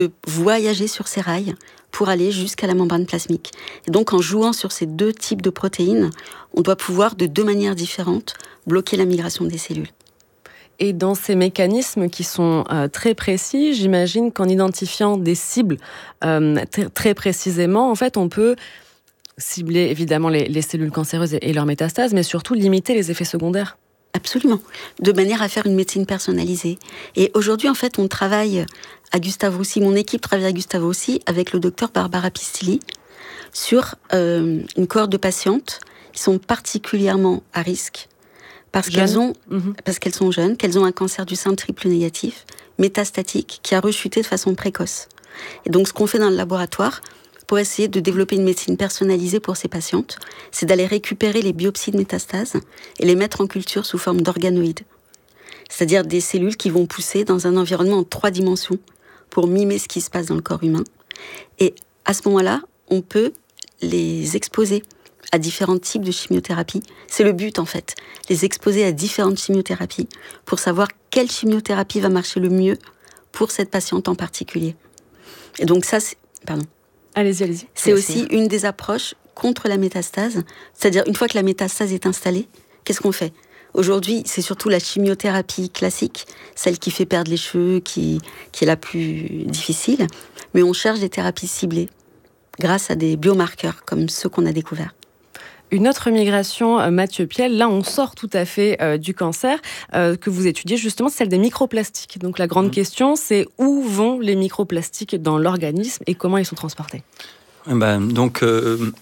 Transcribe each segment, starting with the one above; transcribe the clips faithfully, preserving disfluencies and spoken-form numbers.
voyager sur ces rails pour aller jusqu'à la membrane plasmique. Et donc, en jouant sur ces deux types de protéines, on doit pouvoir, de deux manières différentes, bloquer la migration des cellules. Et dans ces mécanismes qui sont euh, très précis, j'imagine qu'en identifiant des cibles euh, t- très précisément, en fait, on peut cibler évidemment les, les cellules cancéreuses et, et leurs métastases, mais surtout limiter les effets secondaires. Absolument, de manière à faire une médecine personnalisée. Et aujourd'hui, en fait, on travaille à Gustave Roussy, mon équipe travaille à Gustave Roussy avec le docteur Barbara Pistilli sur euh, une cohorte de patientes qui sont particulièrement à risque parce jeunes. qu'elles ont, mmh. parce qu'elles sont jeunes, qu'elles ont un cancer du sein triple négatif, métastatique, qui a rechuté de façon précoce. Et donc, ce qu'on fait dans le laboratoire, pour essayer de développer une médecine personnalisée pour ces patientes, c'est d'aller récupérer les biopsies de métastases et les mettre en culture sous forme d'organoïdes. C'est-à-dire des cellules qui vont pousser dans un environnement en trois dimensions pour mimer ce qui se passe dans le corps humain. Et à ce moment-là, on peut les exposer à différents types de chimiothérapie. C'est le but, en fait, les exposer à différentes chimiothérapies pour savoir quelle chimiothérapie va marcher le mieux pour cette patiente en particulier. Et donc ça, c'est... Pardon. Allez-y, allez-y. C'est aussi une des approches contre la métastase. C'est-à-dire, une fois que la métastase est installée, qu'est-ce qu'on fait ? Aujourd'hui, c'est surtout la chimiothérapie classique, celle qui fait perdre les cheveux, qui, qui est la plus difficile. Mais on cherche des thérapies ciblées grâce à des biomarqueurs comme ceux qu'on a découverts. Une autre migration, Mathieu Piel, là on sort tout à fait euh, du cancer, euh, que vous étudiez justement, c'est celle des microplastiques. Donc la grande mmh. question, c'est où vont les microplastiques dans l'organisme et comment ils sont transportés ? ben, Donc, euh,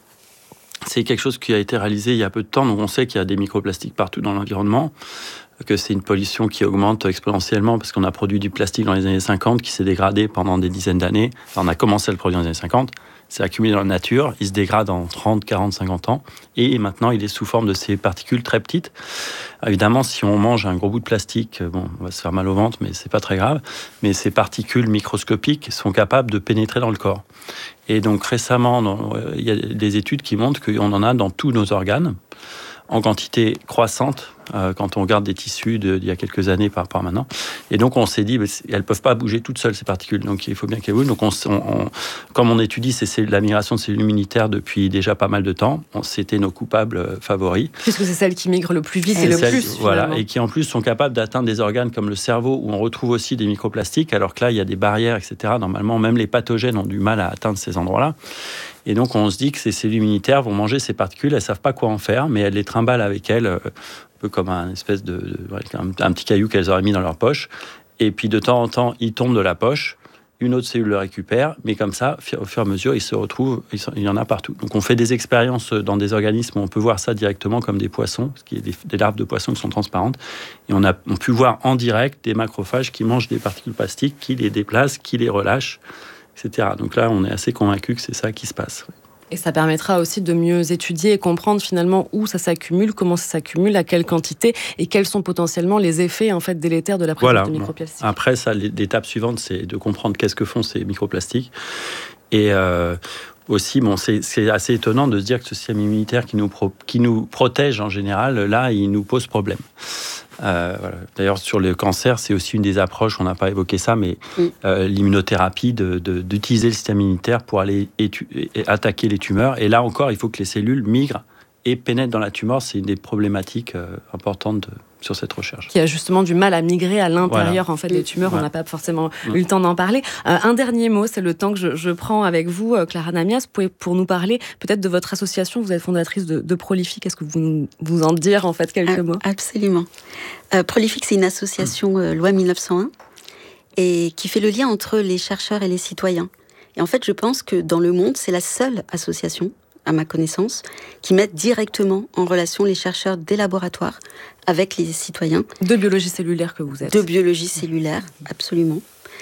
c'est quelque chose qui a été réalisé il y a peu de temps. Donc on sait qu'il y a des microplastiques partout dans l'environnement, que c'est une pollution qui augmente exponentiellement parce qu'on a produit du plastique dans les années cinquante qui s'est dégradé pendant des dizaines d'années. Enfin, on a commencé à le produire dans les années cinquante. C'est accumulé dans la nature, il se dégrade en trente, quarante, cinquante ans, et maintenant il est sous forme de ces particules très petites. Évidemment, si on mange un gros bout de plastique, bon, on va se faire mal au ventre, mais c'est pas très grave, mais ces particules microscopiques sont capables de pénétrer dans le corps. Et donc récemment, dans, il y a des études qui montrent qu'on en a dans tous nos organes, en quantité croissante, euh, quand on regarde des tissus d'il y a quelques années par rapport à maintenant. Et donc, on s'est dit, bah, elles ne peuvent pas bouger toutes seules, ces particules. Donc, il faut bien qu'elles bougent. Donc, on, on, comme on étudie c'est la migration de cellules immunitaires depuis déjà pas mal de temps, on, c'était nos coupables favoris. Puisque c'est celles qui migrent le plus vite et, et le celles, plus, voilà, et qui, en plus, sont capables d'atteindre des organes comme le cerveau, où on retrouve aussi des microplastiques, alors que là, il y a des barrières, et cetera. Normalement, même les pathogènes ont du mal à atteindre ces endroits-là. Et donc, on se dit que ces cellules immunitaires vont manger ces particules, elles ne savent pas quoi en faire, mais elles les trimballent avec elles, un peu comme un espèce de, de un, un petit caillou qu'elles auraient mis dans leur poche. Et puis, de temps en temps, il tombe de la poche, une autre cellule le récupère, mais comme ça, au fur et à mesure, il se retrouve, il y en a partout. Donc, on fait des expériences dans des organismes où on peut voir ça directement comme des poissons, ce qui est des, des larves de poissons qui sont transparentes. Et on a on pu voir en direct des macrophages qui mangent des particules plastiques, qui les déplacent, qui les relâchent, et cetera. Donc là, on est assez convaincu que c'est ça qui se passe. Et ça permettra aussi de mieux étudier et comprendre finalement où ça s'accumule, comment ça s'accumule, à quelle quantité et quels sont potentiellement les effets en fait délétères de la présence voilà. de microplastiques. Après, ça, l'étape suivante, c'est de comprendre qu'est-ce que font ces microplastiques. Et euh, aussi, bon, c'est, c'est assez étonnant de se dire que ce système immunitaire qui nous, pro, qui nous protège en général, là, il nous pose problème. Euh, voilà. D'ailleurs, sur le cancer, c'est aussi une des approches, on n'a pas évoqué ça, mais mm. euh, l'immunothérapie, de, de, d'utiliser le système immunitaire pour aller étu- attaquer les tumeurs. Et là encore, il faut que les cellules migrent et pénètrent dans la tumeur. C'est une des problématiques euh, importantes de, sur cette recherche. Qui a justement du mal à migrer à l'intérieur voilà. en fait, des tumeurs. Voilà. On n'a pas forcément mm. eu le temps d'en parler. Euh, un dernier mot, c'est le temps que je, je prends avec vous, euh, Clara Namias. Vous pouvez, pour nous parler peut-être de votre association. Vous êtes fondatrice de, de Prolific. Est-ce que vous vous en dire en fait quelques ah, mots ? Absolument. Euh, Prolific, c'est une association euh, loi mille neuf cent un et qui fait le lien entre les chercheurs et les citoyens. Et en fait, je pense que dans le monde, c'est la seule association, à ma connaissance, qui met directement en relation les chercheurs des laboratoires avec les citoyens. De biologie cellulaire que vous êtes. De biologie cellulaire, absolument.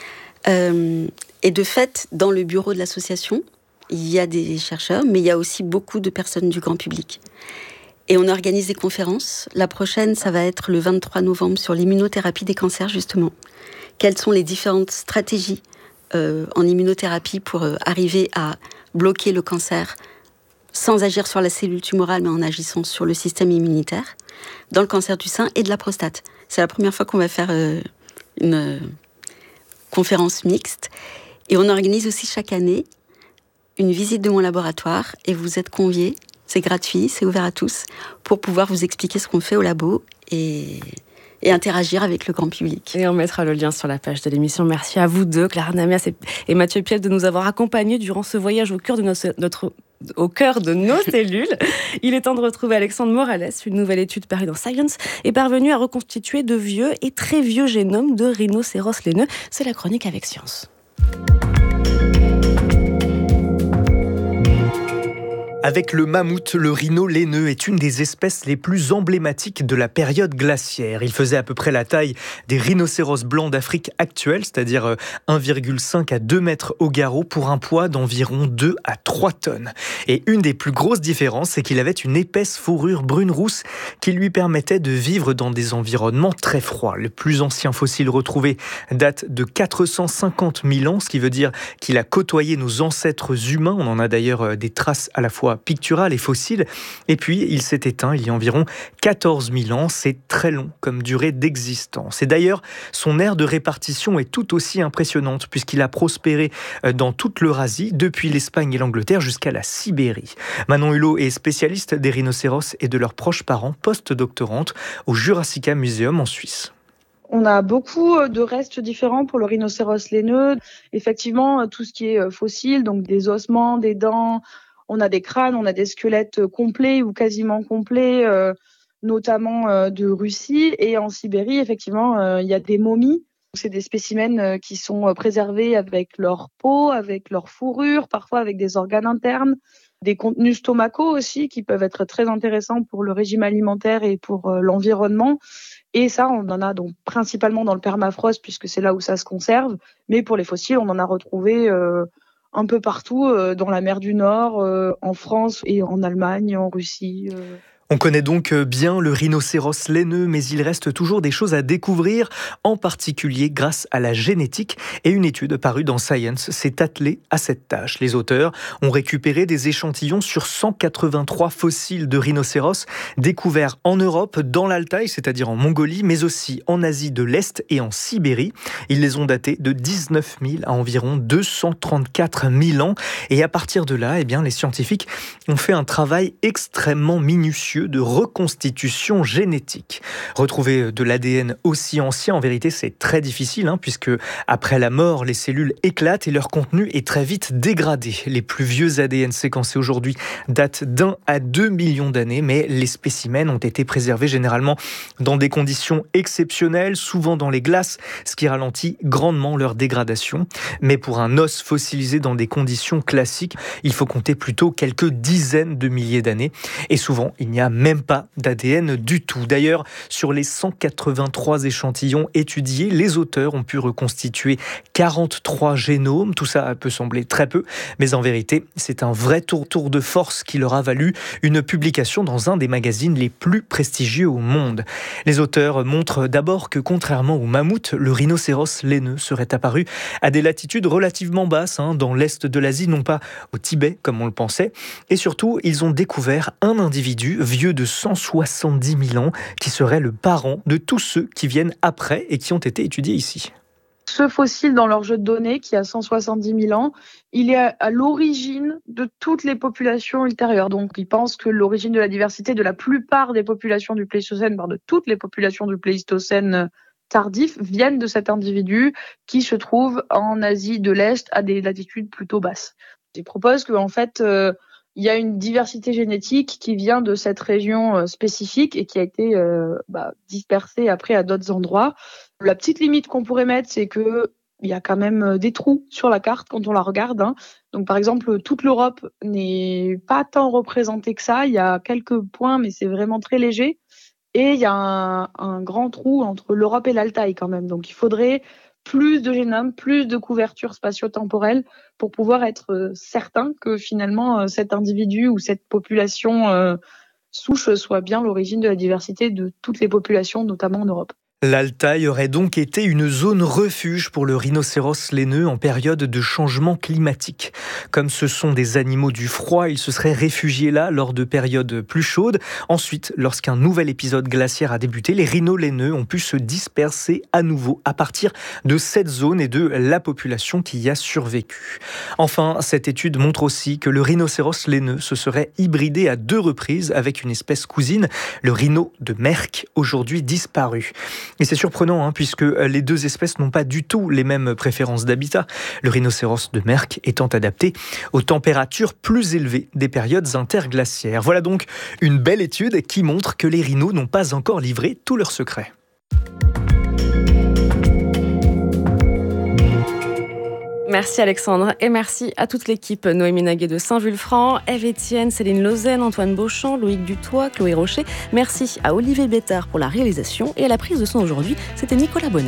Euh, et de fait, dans le bureau de l'association, il y a des chercheurs, mais il y a aussi beaucoup de personnes du grand public. Et on organise des conférences. La prochaine, ça va être le vingt-trois novembre sur l'immunothérapie des cancers, justement. Quelles sont les différentes stratégies euh, en immunothérapie pour euh, arriver à bloquer le cancer sans agir sur la cellule tumorale, mais en agissant sur le système immunitaire, dans le cancer du sein et de la prostate. C'est la première fois qu'on va faire euh, une euh, conférence mixte. Et on organise aussi chaque année une visite de mon laboratoire et vous êtes conviés, c'est gratuit, c'est ouvert à tous, pour pouvoir vous expliquer ce qu'on fait au labo et, et interagir avec le grand public. Et on mettra le lien sur la page de l'émission. Merci à vous deux, Clara Namias et, et Mathieu Piel, de nous avoir accompagnés durant ce voyage au cœur de notre, notre au cœur de nos cellules. Il est temps de retrouver Alexandre Morales. Une nouvelle étude parue dans Science est parvenue à reconstituer de vieux et très vieux génomes de rhinocéros laineux. C'est la chronique avec Science. Avec le mammouth, le rhino laineux est une des espèces les plus emblématiques de la période glaciaire. Il faisait à peu près la taille des rhinocéros blancs d'Afrique actuelle, c'est-à-dire un virgule cinq à deux mètres au garrot pour un poids d'environ deux à trois tonnes. Et une des plus grosses différences, c'est qu'il avait une épaisse fourrure brune-rousse qui lui permettait de vivre dans des environnements très froids. Le plus ancien fossile retrouvé date de quatre cent cinquante mille ans, ce qui veut dire qu'il a côtoyé nos ancêtres humains. On en a d'ailleurs des traces à la fois picturales et fossiles. Et puis, il s'est éteint il y a environ quatorze mille ans. C'est très long comme durée d'existence. Et d'ailleurs, son aire de répartition est tout aussi impressionnante puisqu'il a prospéré dans toute l'Eurasie, depuis l'Espagne et l'Angleterre jusqu'à la Sibérie. Manon Hulot est spécialiste des rhinocéros et de leurs proches parents, post-doctorante au Jurassica Museum en Suisse. On a beaucoup de restes différents pour le rhinocéros laineux. Effectivement, tout ce qui est fossile, donc des ossements, des dents, on a des crânes, on a des squelettes complets ou quasiment complets, euh, notamment euh, de Russie. Et en Sibérie, effectivement, euh, il y a des momies. C'est des spécimens qui sont préservés avec leur peau, avec leur fourrure, parfois avec des organes internes, des contenus stomacaux aussi qui peuvent être très intéressants pour le régime alimentaire et pour euh, l'environnement. Et ça, on en a donc principalement dans le permafrost puisque c'est là où ça se conserve. Mais pour les fossiles, on en a retrouvé euh, un peu partout, euh, dans la mer du Nord, euh, en France et en Allemagne, en Russie. Euh. On connaît donc bien le rhinocéros laineux, mais il reste toujours des choses à découvrir, en particulier grâce à la génétique. Et une étude parue dans Science s'est attelée à cette tâche. Les auteurs ont récupéré des échantillons sur cent quatre-vingt-trois fossiles de rhinocéros découverts en Europe, dans l'Altaï, c'est-à-dire en Mongolie, mais aussi en Asie de l'Est et en Sibérie. Ils les ont datés de dix-neuf mille à environ deux cent trente-quatre mille ans. Et à partir de là, eh bien, les scientifiques ont fait un travail extrêmement minutieux de reconstitution génétique. Retrouver de l'A D N aussi ancien, en vérité, c'est très difficile, hein, puisque après la mort, les cellules éclatent et leur contenu est très vite dégradé. Les plus vieux A D N séquencés aujourd'hui datent d'un à deux millions d'années, mais les spécimens ont été préservés généralement dans des conditions exceptionnelles, souvent dans les glaces, ce qui ralentit grandement leur dégradation. Mais pour un os fossilisé dans des conditions classiques, il faut compter plutôt quelques dizaines de milliers d'années. Et souvent, il n'y a même pas d'A D N du tout. D'ailleurs, sur les cent quatre-vingt-trois échantillons étudiés, les auteurs ont pu reconstituer quarante-trois génomes. Tout ça peut sembler très peu, mais en vérité, c'est un vrai tour, tour de force qui leur a valu une publication dans un des magazines les plus prestigieux au monde. Les auteurs montrent d'abord que, contrairement au mammouth, le rhinocéros laineux serait apparu à des latitudes relativement basses, hein, dans l'est de l'Asie, non pas au Tibet comme on le pensait. Et surtout, ils ont découvert un individu vieux de cent soixante-dix mille ans, qui serait le parent de tous ceux qui viennent après et qui ont été étudiés ici. Ce fossile dans leur jeu de données, qui a cent soixante-dix mille ans, il est à l'origine de toutes les populations ultérieures. Donc, ils pensent que l'origine de la diversité de la plupart des populations du Pléistocène, voire de toutes les populations du Pléistocène tardif, viennent de cet individu qui se trouve en Asie de l'Est à des latitudes plutôt basses. Ils proposent qu'en fait, euh, il y a une diversité génétique qui vient de cette région euh, spécifique et qui a été euh, bah, dispersée après à d'autres endroits. La petite limite qu'on pourrait mettre, c'est que il y a quand même des trous sur la carte quand on la regarde, hein. Donc par exemple, toute l'Europe n'est pas tant représentée que ça. Il y a quelques points, mais c'est vraiment très léger. Et il y a un, un grand trou entre l'Europe et l'Altaï quand même. Donc il faudrait plus de génomes, plus de couverture spatio-temporelle pour pouvoir être certain que finalement cet individu ou cette population euh, souche soit bien l'origine de la diversité de toutes les populations, notamment en Europe. L'Altaï aurait donc été une zone refuge pour le rhinocéros laineux en période de changement climatique. Comme ce sont des animaux du froid, ils se seraient réfugiés là lors de périodes plus chaudes. Ensuite, lorsqu'un nouvel épisode glaciaire a débuté, les rhinos laineux ont pu se disperser à nouveau à partir de cette zone et de la population qui y a survécu. Enfin, cette étude montre aussi que le rhinocéros laineux se serait hybridé à deux reprises avec une espèce cousine, le rhino de Merck, aujourd'hui disparu. Et c'est surprenant, hein, puisque les deux espèces n'ont pas du tout les mêmes préférences d'habitat. Le rhinocéros de Merck étant adapté aux températures plus élevées des périodes interglaciaires. Voilà donc une belle étude qui montre que les rhinos n'ont pas encore livré tous leurs secrets. Merci Alexandre et merci à toute l'équipe. Noémie Naguet de Saint-Vulfranc, Ève Etienne, Céline Lausanne, Antoine Beauchamp, Loïc Dutoit, Chloé Rocher. Merci à Olivier Bétard pour la réalisation et à la prise de son aujourd'hui, c'était Nicolas Bonnet.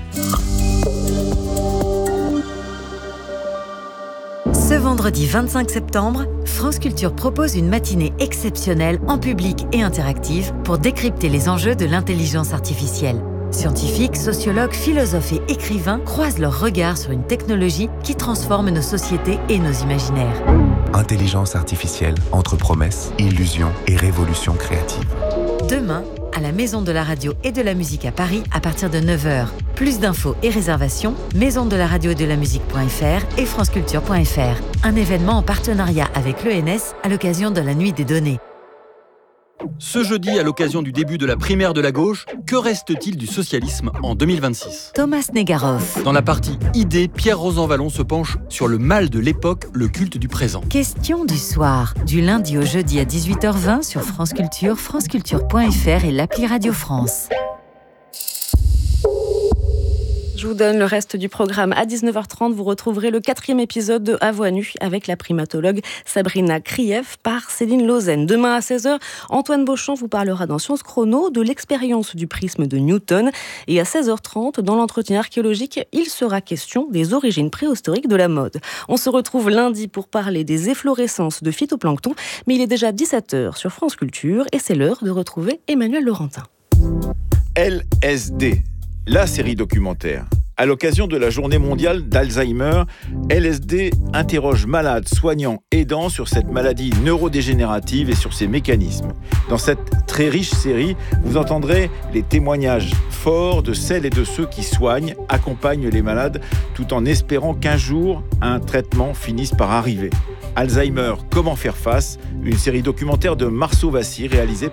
Ce vendredi vingt-cinq septembre, France Culture propose une matinée exceptionnelle en public et interactive pour décrypter les enjeux de l'intelligence artificielle. Scientifiques, sociologues, philosophes et écrivains croisent leurs regards sur une technologie qui transforme nos sociétés et nos imaginaires. Intelligence artificielle entre promesses, illusions et révolution créative. Demain, à la Maison de la Radio et de la Musique à Paris à partir de neuf heures. Plus d'infos et réservations, maison de la radio et de la musique point f r et franceculture point f r. Un événement en partenariat avec l'E N S à l'occasion de la Nuit des données. Ce jeudi, à l'occasion du début de la primaire de la gauche, que reste-t-il du socialisme en deux mille vingt-six ? Thomas Negaroff. Dans la partie idées, Pierre Rosanvallon se penche sur le mal de l'époque, le culte du présent. Question du soir, du lundi au jeudi à dix-huit heures vingt sur France Culture, franceculture point f r et l'appli Radio France. Je vous donne le reste du programme. À dix-neuf heures trente, vous retrouverez le quatrième épisode de À voix nue avec la primatologue Sabrina Krief par Céline Lausanne. Demain à seize heures, Antoine Beauchamp vous parlera dans Sciences Chrono de l'expérience du prisme de Newton. Et à seize heures trente, dans l'entretien archéologique, il sera question des origines préhistoriques de la mode. On se retrouve lundi pour parler des efflorescences de phytoplancton, mais il est déjà dix-sept heures sur France Culture et c'est l'heure de retrouver Emmanuel Laurentin. L S D. La série documentaire. À l'occasion de la journée mondiale d'Alzheimer, L S D interroge malades, soignants, aidants sur cette maladie neurodégénérative et sur ses mécanismes. Dans cette très riche série, vous entendrez les témoignages forts de celles et de ceux qui soignent, accompagnent les malades, tout en espérant qu'un jour, un traitement finisse par arriver. Alzheimer, comment faire face ? Une série documentaire de Marceau Vassy réalisée